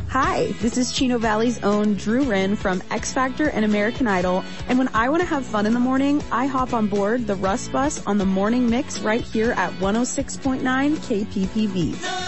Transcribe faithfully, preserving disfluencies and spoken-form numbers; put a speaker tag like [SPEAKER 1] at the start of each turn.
[SPEAKER 1] Hi, this is Chino Valley's own Drew Wren from X Factor and American Idol, and when I want to have fun in the morning, I hop on board the Russ Bus on the Morning Mix right here at one oh six point nine K P P V.